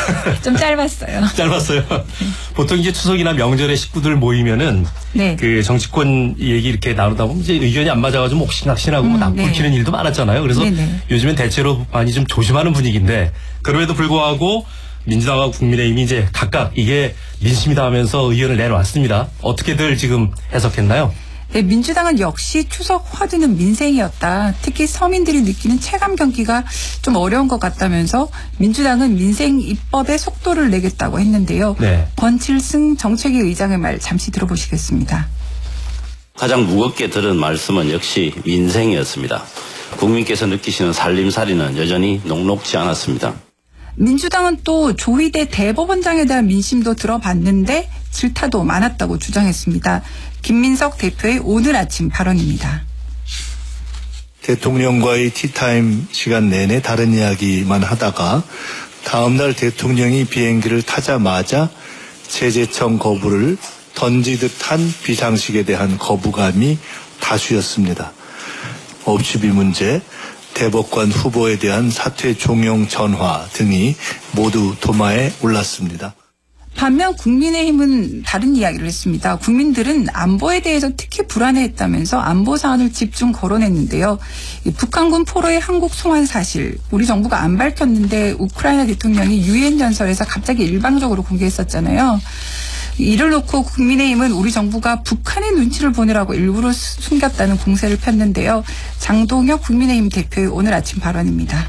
좀 짧았어요. 짧았어요. 보통 이제 추석이나 명절에 식구들 모이면은 네. 그 정치권 얘기 이렇게 나누다 보면 이제 의견이 안 맞아가지고 옥신각신하고 뭐 납불키는 네. 일도 많았잖아요. 그래서 네네. 요즘엔 대체로 많이 좀 조심하는 분위기인데 그럼에도 불구하고 민주당과 국민의힘이 이제 각각 이게 민심이다 하면서 의견을 내놓았습니다. 어떻게들 지금 해석했나요? 네, 민주당은 역시 추석 화두는 민생이었다. 특히 서민들이 느끼는 체감 경기가 좀 어려운 것 같다면서 민주당은 민생 입법에 속도를 내겠다고 했는데요. 네. 권칠승 정책위 의장의 말 잠시 들어보시겠습니다. 가장 무겁게 들은 말씀은 역시 민생이었습니다. 국민께서 느끼시는 살림살이는 여전히 녹록지 않았습니다. 민주당은 또 조희대 대법원장에 대한 민심도 들어봤는데 질타도 많았다고 주장했습니다. 김민석 대표의 오늘 아침 발언입니다. 대통령과의 티타임 시간 내내 다른 이야기만 하다가 다음날 대통령이 비행기를 타자마자 제재청 거부를 던지듯 한 비상식에 대한 거부감이 다수였습니다. 업추비 문제, 대법관 후보에 대한 사퇴 종용 전화 등이 모두 도마에 올랐습니다. 반면 국민의힘은 다른 이야기를 했습니다. 국민들은 안보에 대해서 특히 불안해했다면서 안보 사안을 집중 거론했는데요. 북한군 포로의 한국 송환 사실 우리 정부가 안 밝혔는데 우크라이나 대통령이 유엔 연설에서 갑자기 일방적으로 공개했었잖아요. 이를 놓고 국민의힘은 우리 정부가 북한의 눈치를 보느라고 일부러 숨겼다는 공세를 폈는데요. 장동혁 국민의힘 대표의 오늘 아침 발언입니다.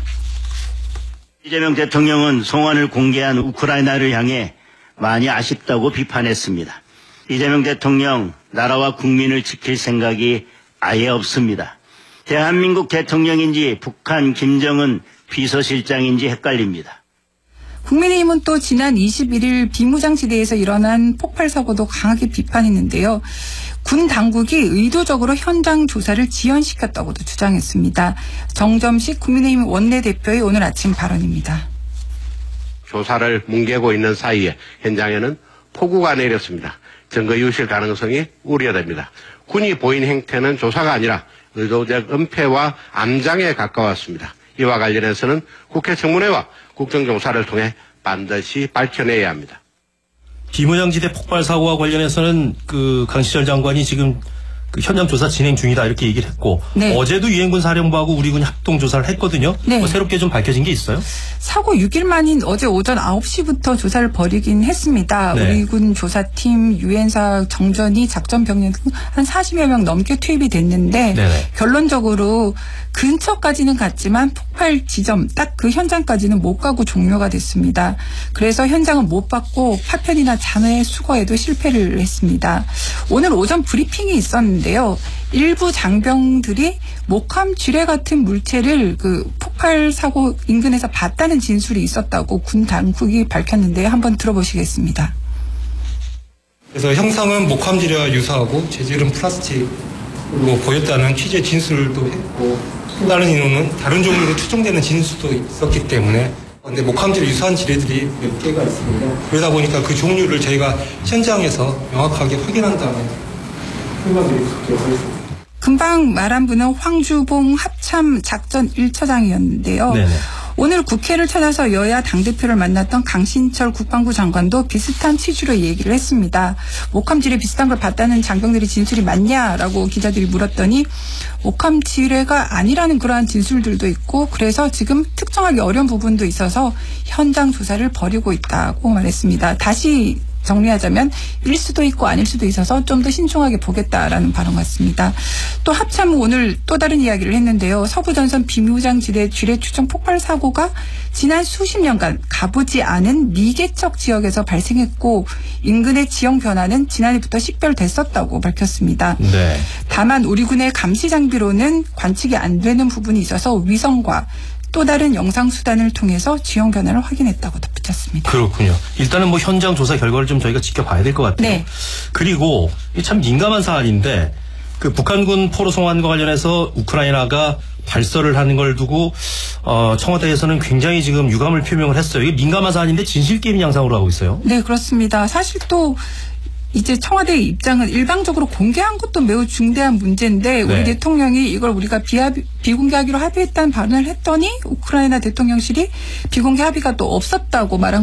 이재명 대통령은 송환을 공개한 우크라이나를 향해 많이 아쉽다고 비판했습니다. 이재명 대통령 나라와 국민을 지킬 생각이 아예 없습니다. 대한민국 대통령인지 북한 김정은 비서실장인지 헷갈립니다. 국민의힘은 또 지난 21일 비무장지대에서 일어난 폭발 사고도 강하게 비판했는데요. 군 당국이 의도적으로 현장 조사를 지연시켰다고도 주장했습니다. 정점식 국민의힘 원내대표의 오늘 아침 발언입니다. 조사를 뭉개고 있는 사이에 현장에는 폭우가 내렸습니다. 증거 유실 가능성이 우려됩니다. 군이 보인 행태는 조사가 아니라 의도적 은폐와 암장에 가까웠습니다. 이와 관련해서는 국회 청문회와 국정조사를 통해 반드시 밝혀내야 합니다. 비무장지대 폭발 사고와 관련해서는 그 강시절 장관이 지금 그 현장 조사 진행 중이다 이렇게 얘기를 했고 네. 어제도 유엔군 사령부하고 우리군이 합동 조사를 했거든요. 네. 뭐 새롭게 좀 밝혀진 게 있어요? 사고 6일 만인 어제 오전 9시부터 조사를 벌이긴 했습니다. 네. 우리군 조사팀, 유엔사 정전이 작전 병력 등 한 40여 명 넘게 투입이 됐는데 네네. 결론적으로 근처까지는 갔지만 폭발 지점 딱 그 현장까지는 못 가고 종료가 됐습니다. 그래서 현장은 못 받고 파편이나 잔해 수거에도 실패를 했습니다. 오늘 오전 브리핑이 있었는데요. 일부 장병들이 목함 쥐레 같은 물체를 그 폭발 사고 인근에서 봤다는 진술이 있었다고 군 당국이 밝혔는데 한번 들어보시겠습니다. 그래서 형상은 목함지뢰와 유사하고 재질은 플라스틱으로 보였다는 취재 진술도 했고 또 다른 인원은 다른 종류로 추정되는 진술도 있었기 때문에 근데 목함지뢰 유사한 지뢰들이 몇 개가 있습니다. 그러다 보니까 그 종류를 저희가 현장에서 명확하게 확인한 다음에 설명드리도록 하겠습니다. 금방 말한 분은 황주봉 합참 작전 1처장이었는데요. 네네. 오늘 국회를 찾아서 여야 당대표를 만났던 강신철 국방부 장관도 비슷한 취지로 얘기를 했습니다. 목함지뢰 비슷한 걸 봤다는 장병들의 진술이 맞냐라고 기자들이 물었더니 목함지뢰가 아니라는 그러한 진술들도 있고 그래서 지금 특정하기 어려운 부분도 있어서 현장 조사를 벌이고 있다고 말했습니다. 다시 정리하자면 일 수도 있고 아닐 수도 있어서 좀 더 신중하게 보겠다라는 발언 같습니다. 또 합참은 오늘 또 다른 이야기를 했는데요. 서부전선 비무장지대 쥐뢰 추정 폭발 사고가 지난 수십 년간 가보지 않은 미개척 지역에서 발생했고 인근의 지형 변화는 지난해부터 식별됐었다고 밝혔습니다. 네. 다만 우리 군의 감시 장비로는 관측이 안 되는 부분이 있어서 위성과 또 다른 영상 수단을 통해서 지형 변화를 확인했다고 덧붙였습니다. 그렇군요. 일단은 뭐 현장 조사 결과를 좀 저희가 지켜봐야 될 것 같아요. 네. 그리고 참 민감한 사안인데 그 북한군 포로 송환과 관련해서 우크라이나가 발설을 하는 걸 두고 청와대에서는 굉장히 지금 유감을 표명을 했어요. 이게 민감한 사안인데 진실 게임 양상으로 하고 있어요. 네, 그렇습니다. 사실 또 이제 청와대의 입장은 일방적으로 공개한 것도 매우 중대한 문제인데 우리 네. 대통령이 이걸 우리가 비공개하기로 합의했다는 발언을 했더니 우크라이나 대통령실이 비공개 합의가 또 없었다고 말한